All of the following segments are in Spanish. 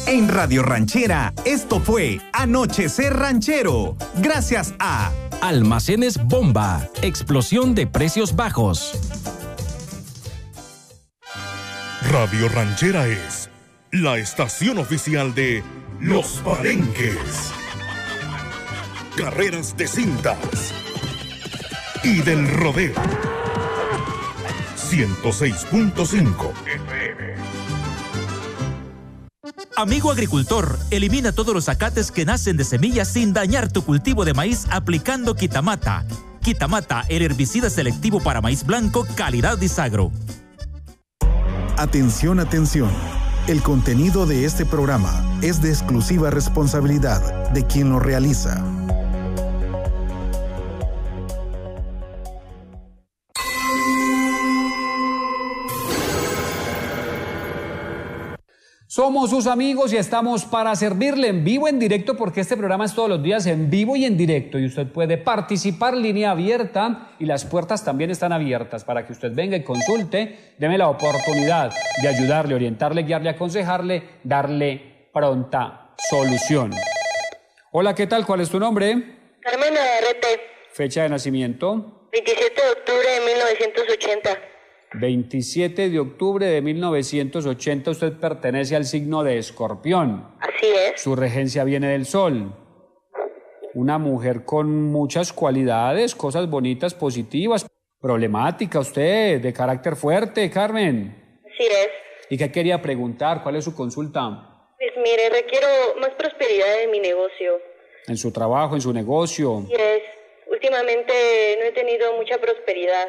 En Radio Ranchera, esto fue Anochecer Ranchero. Gracias a Almacenes Bomba, explosión de precios bajos. Radio Ranchera es la estación oficial de Los Palenques, carreras de cintas y del rodeo. 106.5 FM. Amigo agricultor, elimina todos los zacates que nacen de semillas sin dañar tu cultivo de maíz aplicando Quitamata. Quitamata, el herbicida selectivo para maíz blanco, calidad Disagro. Atención, atención. El contenido de este programa es de exclusiva responsabilidad de quien lo realiza. Somos sus amigos y estamos para servirle en vivo, en directo, porque este programa es todos los días en vivo y en directo y usted puede participar, línea abierta, y las puertas también están abiertas para que usted venga y consulte. Deme la oportunidad de ayudarle, orientarle, guiarle, aconsejarle, darle pronta solución. Hola, ¿qué tal? ¿Cuál es tu nombre? Carmen Navarrete. Fecha de nacimiento. 27 de octubre de 1980. 27 de octubre de 1980, usted pertenece al signo de Escorpión. Así es. Su regencia viene del Sol. Una mujer con muchas cualidades, cosas bonitas, positivas. Problemática usted, de carácter fuerte, Carmen. Así es. ¿Y qué quería preguntar? ¿Cuál es su consulta? Pues mire, requiero más prosperidad en mi negocio. En su trabajo, en su negocio. Así es. Últimamente no he tenido mucha prosperidad.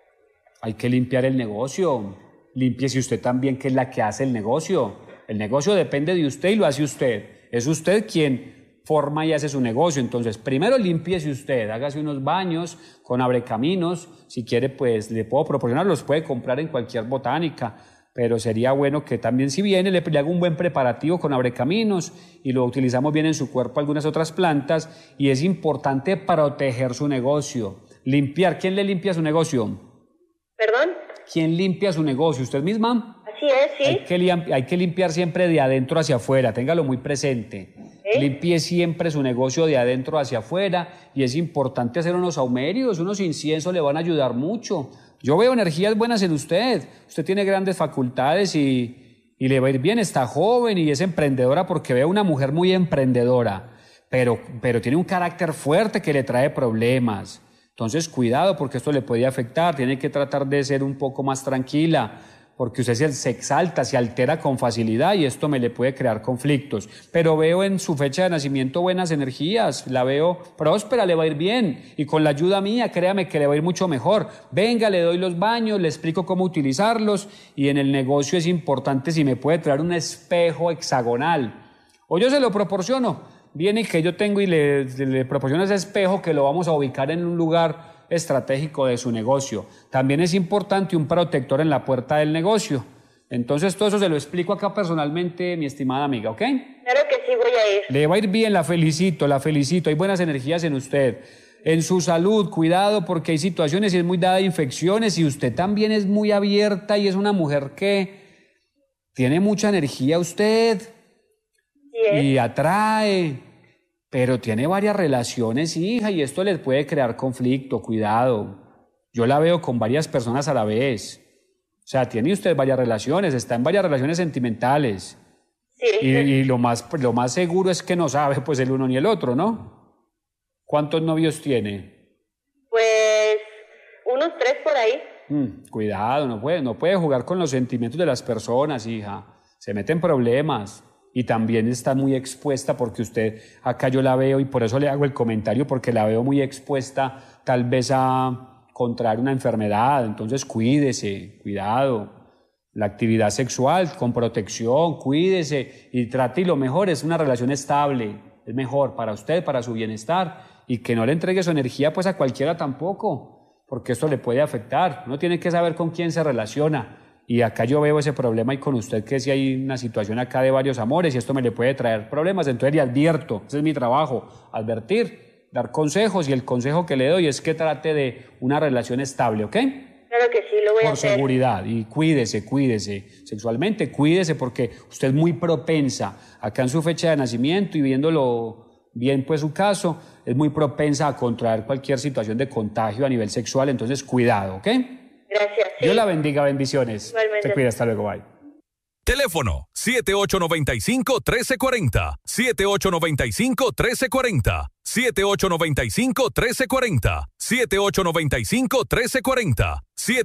Hay que limpiar el negocio. Límpiese usted también, que es la que hace el negocio. El negocio depende de usted y lo hace usted. Es usted quien forma y hace su negocio. Entonces, primero límpiese usted, hágase unos baños con abrecaminos. Si quiere, pues le puedo proporcionar, los puede comprar en cualquier botánica. Pero sería bueno que también, si viene, le haga un buen preparativo con abrecaminos y lo utilizamos bien en su cuerpo algunas otras plantas. Y es importante proteger su negocio. Limpiar. ¿Quién le limpia su negocio? ¿Perdón? ¿Quién limpia su negocio? ¿Usted misma? Así es, sí. Hay que limpiar siempre de adentro hacia afuera, téngalo muy presente. Limpie siempre su negocio de adentro hacia afuera y es importante hacer unos saumerios, unos inciensos le van a ayudar mucho. Yo veo energías buenas en usted. Usted tiene grandes facultades y le va a ir bien, está joven y es emprendedora porque veo una mujer muy emprendedora, pero tiene un carácter fuerte que le trae problemas. Entonces, cuidado porque esto le puede afectar, tiene que tratar de ser un poco más tranquila, porque usted se exalta, se altera con facilidad y esto me le puede crear conflictos. Pero veo en su fecha de nacimiento buenas energías, la veo próspera, le va a ir bien y con la ayuda mía, créame que le va a ir mucho mejor. Venga, le doy los baños, le explico cómo utilizarlos y en el negocio es importante si me puede traer un espejo hexagonal o yo se lo proporciono. Viene que yo tengo y le proporciono ese espejo que lo vamos a ubicar en un lugar estratégico de su negocio. También es importante un protector en la puerta del negocio. Entonces todo eso se lo explico acá personalmente, mi estimada amiga, ¿ok? Claro que sí, voy a ir. Le va a ir bien, la felicito, hay buenas energías en usted. En su salud, cuidado porque hay situaciones y es muy dada a infecciones y usted también es muy abierta y es una mujer que tiene mucha energía usted. Y atrae, pero tiene varias relaciones, hija, y esto les puede crear conflicto, cuidado. Yo la veo con varias personas a la vez. O sea, tiene usted varias relaciones, está en varias relaciones sentimentales. Sí. Y lo más seguro es que no sabe, pues, el uno ni el otro, ¿no? ¿Cuántos novios tiene? Pues, unos 3 por ahí. Cuidado, no puede jugar con los sentimientos de las personas, hija. Se mete en problemas. Y también está muy expuesta porque usted, acá yo la veo y por eso le hago el comentario, porque la veo muy expuesta tal vez a contraer una enfermedad. Entonces cuídese, cuidado. La actividad sexual con protección, cuídese y trate, y lo mejor es una relación estable. Es mejor para usted, para su bienestar, y que no le entregue su energía pues a cualquiera tampoco, porque esto le puede afectar. Uno tiene que saber con quién se relaciona. Y acá yo veo ese problema y con usted que si hay una situación acá de varios amores y esto me le puede traer problemas, entonces le advierto, ese es mi trabajo, advertir, dar consejos y el consejo que le doy es que trate de una relación estable, ¿ok? Claro que sí, lo voy a hacer. Por seguridad, y cuídese sexualmente, cuídese porque usted es muy propensa, acá en su fecha de nacimiento y viéndolo bien pues su caso, es muy propensa a contraer cualquier situación de contagio a nivel sexual, entonces cuidado, ¿ok? Gracias. Sí. Dios la bendiga, bendiciones. Igualmente. Se cuida, hasta luego, bye. Teléfono 7895-1340, 7895-1340, 7895-1340, 7895-1340,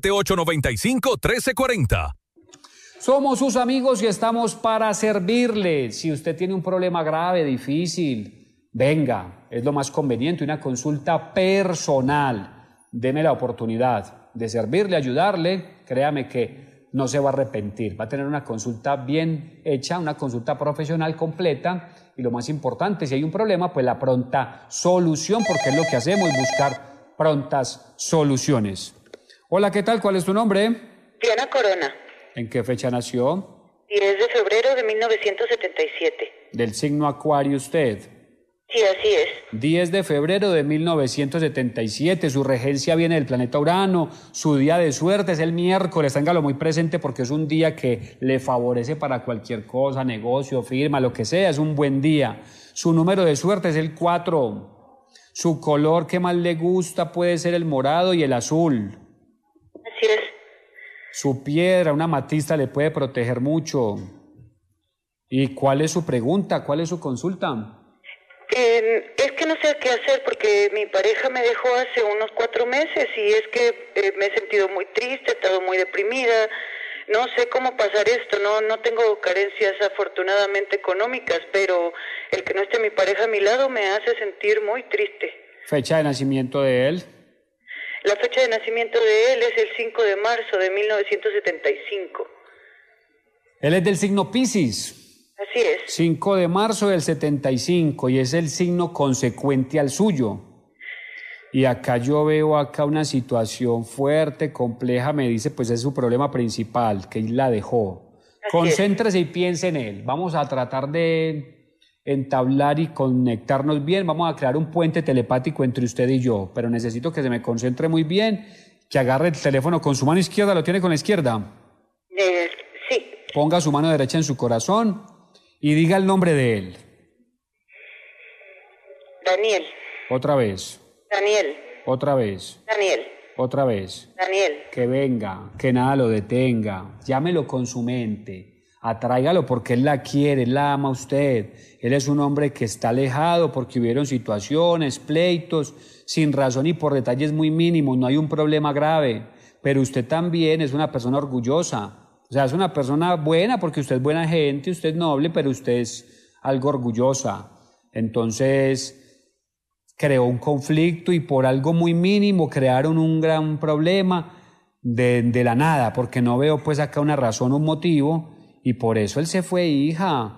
7895-1340. Somos sus amigos y estamos para servirle. Si usted tiene un problema grave, difícil, venga, es lo más conveniente, una consulta personal. Deme la oportunidad de servirle, ayudarle, créame que no se va a arrepentir, va a tener una consulta bien hecha, una consulta profesional completa y lo más importante, si hay un problema, pues la pronta solución, porque es lo que hacemos, buscar prontas soluciones. Hola, ¿qué tal? ¿Cuál es tu nombre? Diana Corona. ¿En qué fecha nació? 10 de febrero de 1977. ¿Del signo Acuario usted? Sí, así es. 10 de febrero de 1977, su regencia viene del planeta Urano, su día de suerte es el miércoles, téngalo muy presente porque es un día que le favorece para cualquier cosa, negocio, firma, lo que sea, es un buen día. Su número de suerte es el 4, su color que más le gusta puede ser el morado y el azul. Así es. Su piedra, una amatista, le puede proteger mucho. ¿Y cuál es su pregunta? ¿Cuál es su consulta? Es que no sé qué hacer porque mi pareja me dejó hace unos 4 meses y es que me he sentido muy triste, he estado muy deprimida, no sé cómo pasar esto, no tengo carencias afortunadamente económicas, pero el que no esté mi pareja a mi lado me hace sentir muy triste. ¿Fecha de nacimiento de él? La fecha de nacimiento de él es el 5 de marzo de 1975. Él es del signo Piscis. Así es. 5 de marzo del 75 y es el signo consecuente al suyo. Y acá yo veo una situación fuerte, compleja, me dice, pues es su problema principal, que él la dejó. Así Concéntrese y piense en él. Vamos a tratar de entablar y conectarnos bien. Vamos a crear un puente telepático entre usted y yo, pero necesito que se me concentre muy bien, que agarre el teléfono con su mano izquierda. ¿Lo tiene con la izquierda? Sí. Ponga su mano derecha en su corazón y diga el nombre de él. Daniel. Otra vez. Daniel. Otra vez. Daniel. Otra vez. Daniel. Que venga, que nada lo detenga. Llámelo con su mente. Atráigalo porque él la quiere, él la ama a usted. Él es un hombre que está alejado porque hubieron situaciones, pleitos, sin razón y por detalles muy mínimos. No hay un problema grave. Pero usted también es una persona orgullosa. O sea, es una persona buena porque usted es buena gente, usted es noble, pero usted es algo orgullosa. Entonces, creó un conflicto y por algo muy mínimo crearon un gran problema de la nada, porque no veo pues acá una razón o un motivo y por eso él se fue, hija.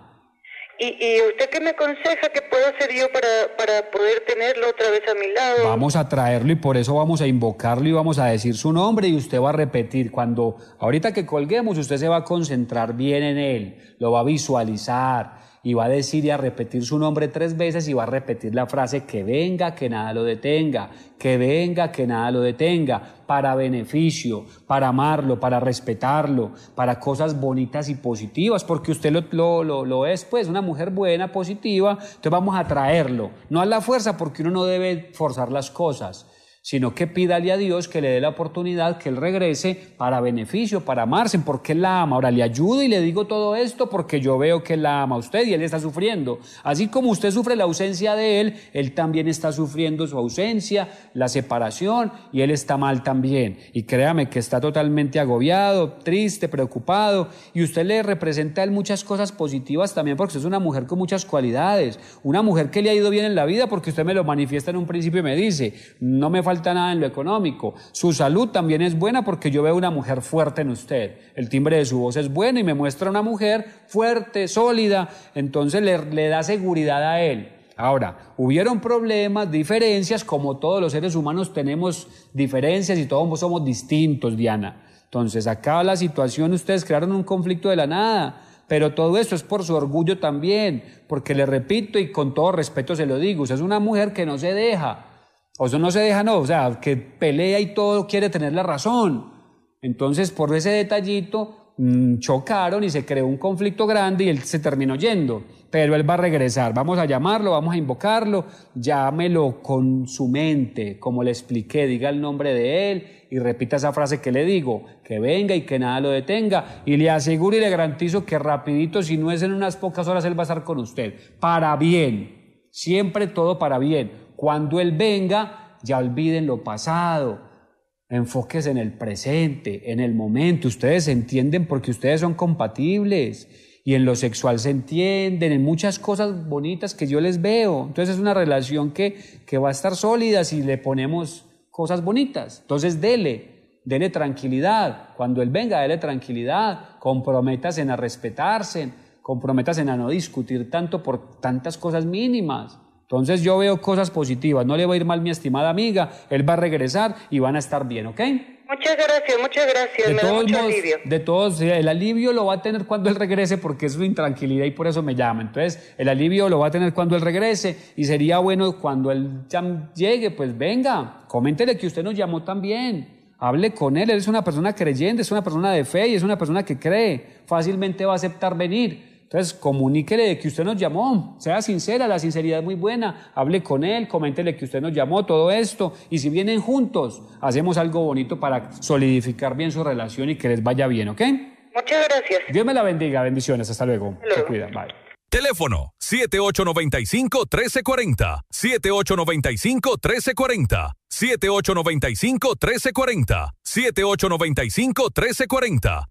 ¿Y usted qué me aconseja que puedo hacer yo para poder tenerlo otra vez a mi lado? Vamos a traerlo y por eso vamos a invocarlo y vamos a decir su nombre y usted va a repetir. Ahorita que colguemos, usted se va a concentrar bien en él, lo va a visualizar y va a decir y a repetir su nombre 3 veces y va a repetir la frase que venga, que nada lo detenga, que venga, que nada lo detenga, para beneficio, para amarlo, para respetarlo, para cosas bonitas y positivas, porque usted lo es, pues, una mujer buena, positiva, entonces vamos a traerlo, no a la fuerza, porque uno no debe forzar las cosas, sino que pídale a Dios que le dé la oportunidad que él regrese para beneficio, para amarse, porque él la ama. Ahora le ayudo y le digo todo esto porque yo veo que él la ama a usted y él está sufriendo. Así como usted sufre la ausencia de él también está sufriendo su ausencia, la separación, y él está mal también. Y créame que está totalmente agobiado, triste, preocupado, y usted le representa a él muchas cosas positivas también, porque usted es una mujer con muchas cualidades, una mujer que le ha ido bien en la vida, porque usted me lo manifiesta en un principio y me dice, no me falta nada en lo económico. Su salud también es buena porque yo veo una mujer fuerte en usted. El timbre de su voz es bueno y me muestra una mujer fuerte, sólida, entonces le da seguridad a él. Ahora, hubieron problemas, diferencias, como todos los seres humanos tenemos diferencias y todos somos distintos, Diana. Entonces, acá la situación, ustedes crearon un conflicto de la nada. Pero todo esto es por su orgullo también, porque le repito y con todo respeto se lo digo, usted es una mujer que no se deja. O sea, no se deja, no, o sea, que pelea y todo quiere tener la razón. Entonces, por ese detallito, chocaron y se creó un conflicto grande y él se terminó yendo. Pero él va a regresar, vamos a llamarlo, vamos a invocarlo, llámelo con su mente, como le expliqué, diga el nombre de él y repita esa frase que le digo, que venga y que nada lo detenga, y le aseguro y le garantizo que rapidito, si no es en unas pocas horas, él va a estar con usted, para bien, siempre todo para bien. Cuando él venga, ya olviden lo pasado, enfóquese en el presente, en el momento, ustedes se entienden porque ustedes son compatibles. Y en lo sexual se entienden, en muchas cosas bonitas que yo les veo. Entonces es una relación que va a estar sólida si le ponemos cosas bonitas. Entonces dele tranquilidad. Cuando él venga, dele tranquilidad. Comprométase a respetarse, comprométase a no discutir tanto por tantas cosas mínimas. Entonces yo veo cosas positivas. No le va a ir mal, mi estimada amiga. Él va a regresar y van a estar bien, ¿ok? Muchas gracias, me da mucho alivio. De todos, el alivio lo va a tener cuando él regrese porque es su intranquilidad y por eso me llama. Entonces, el alivio lo va a tener cuando él regrese y sería bueno cuando él ya llegue, pues venga, coméntele que usted nos llamó también, hable con él es una persona creyente, es una persona de fe y es una persona que cree, fácilmente va a aceptar venir. Entonces, comuníquele de que usted nos llamó, sea sincera, la sinceridad es muy buena, hable con él, coméntele que usted nos llamó, todo esto, y si vienen juntos, hacemos algo bonito para solidificar bien su relación y que les vaya bien, ¿ok? Muchas gracias. Dios me la bendiga, bendiciones, hasta luego. Se cuida, bye. Teléfono 7895-1340, 7895-1340, 7895-1340, 7895-1340,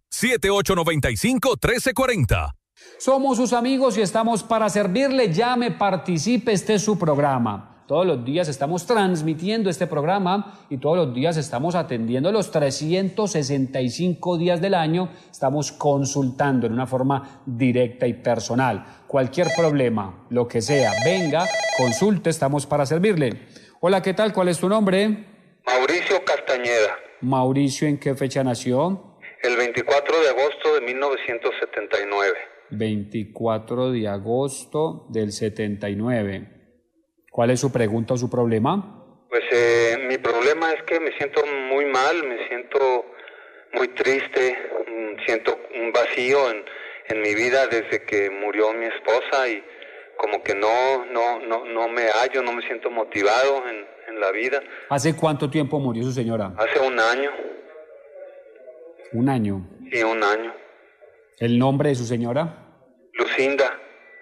7895-1340. Somos sus amigos y estamos para servirle. Llame, participe, este es su programa. Todos los días estamos transmitiendo este programa y todos los días estamos atendiendo los 365 días del año. Estamos consultando en una forma directa y personal. Cualquier problema, lo que sea, venga, consulte, estamos para servirle. Hola, ¿qué tal? ¿Cuál es tu nombre? Mauricio Castañeda. Mauricio, ¿en qué fecha nació? El 24 de agosto de 1979. 24 de agosto del 79. ¿Cuál es su pregunta o su problema? Pues mi problema es que me siento muy mal, me siento muy triste, siento un vacío en mi vida desde que murió mi esposa y como que no me hallo, no me siento motivado en la vida. ¿Hace cuánto tiempo murió su señora? Hace un año. ¿Un año? Sí, un año. ¿El nombre de su señora? Lucinda.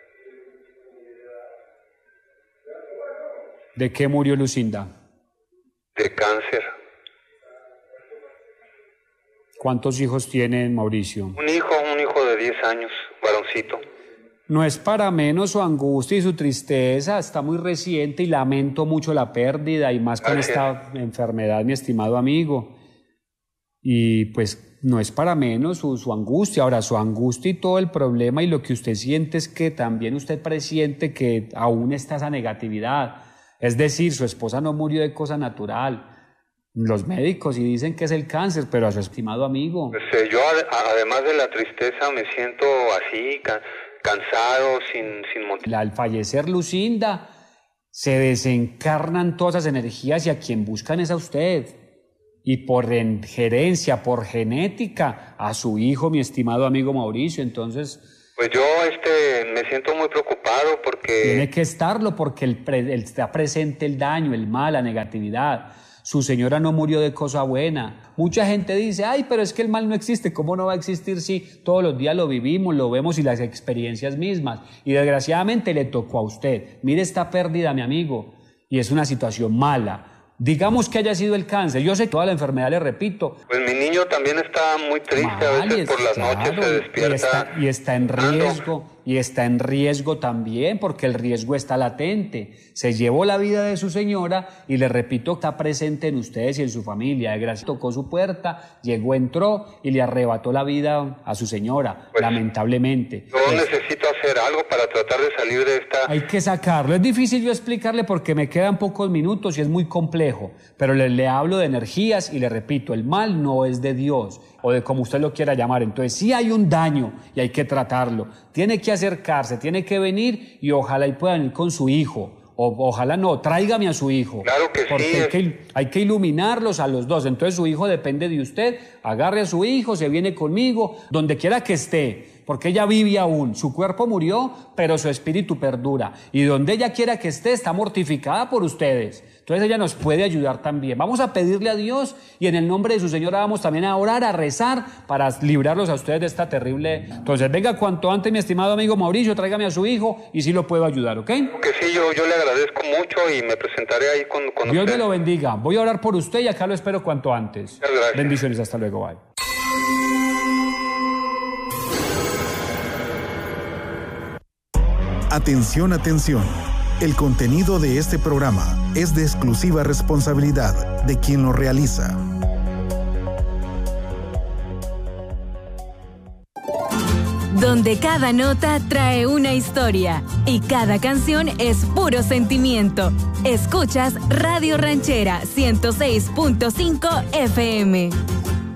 ¿De qué murió Lucinda? De cáncer. ¿Cuántos hijos tienen, Mauricio? Un hijo de 10 años, varoncito. No es para menos su angustia y su tristeza, está muy reciente y lamento mucho la pérdida y más con esta enfermedad, mi estimado amigo. Y pues no es para menos su angustia. Ahora, su angustia y todo el problema y lo que usted siente es que también usted presiente que aún está esa negatividad. Es decir, su esposa no murió de cosa natural. Los médicos sí dicen que es el cáncer, pero a su estimado amigo. Pues, yo además de la tristeza me siento así, cansado, sin motivación. Al fallecer Lucinda, se desencarnan todas esas energías y a quien buscan es a usted. Y por gerencia, por genética, a su hijo, mi estimado amigo Mauricio. Entonces, pues yo me siento muy preocupado porque... Tiene que estarlo porque está presente el daño, el mal, la negatividad. Su señora no murió de cosa buena. Mucha gente dice, ay, pero es que el mal no existe. ¿Cómo no va a existir si todos los días lo vivimos, lo vemos y las experiencias mismas? Y desgraciadamente le tocó a usted. Mire esta pérdida, mi amigo. Y es una situación mala. Digamos que haya sido el cáncer. Yo sé que toda la enfermedad, le repito. Pues mi niño también está muy triste, a veces por las noches se despierta. Y está en riesgo. Y está en riesgo también, porque el riesgo está latente. Se llevó la vida de su señora y le repito, está presente en ustedes y en su familia. De gracia tocó su puerta, llegó, entró y le arrebató la vida a su señora, pues, lamentablemente. Yo necesito hacer algo para tratar de salir de esta... Hay que sacarlo. Es difícil yo explicarle porque me quedan pocos minutos y es muy complejo, pero le hablo de energías y le repito, el mal no es de Dios o de como usted lo quiera llamar. Entonces sí hay un daño y hay que tratarlo. Tiene que acercarse, tiene que venir y ojalá y pueda venir con su hijo ojalá no, tráigame a su hijo. Claro que porque sí. hay que iluminarlos a los dos. Entonces su hijo depende de usted. Agarre a su hijo, se viene conmigo, donde quiera que esté. Porque ella vive aún, su cuerpo murió, pero su espíritu perdura. Y donde ella quiera que esté, está mortificada por ustedes. Entonces ella nos puede ayudar también. Vamos a pedirle a Dios y en el nombre de su Señora vamos también a orar, a rezar para librarlos a ustedes de esta terrible... Entonces venga cuanto antes, mi estimado amigo Mauricio, tráigame a su hijo y sí lo puedo ayudar, ¿ok? Que sí, yo le agradezco mucho y me presentaré ahí con Dios usted. me lo bendiga. Voy a orar por usted y acá lo espero cuanto antes. Muchas gracias. Bendiciones, hasta luego, bye. Atención, atención. El contenido de este programa es de exclusiva responsabilidad de quien lo realiza. Donde cada nota trae una historia y cada canción es puro sentimiento. Escuchas Radio Ranchera 106.5 FM.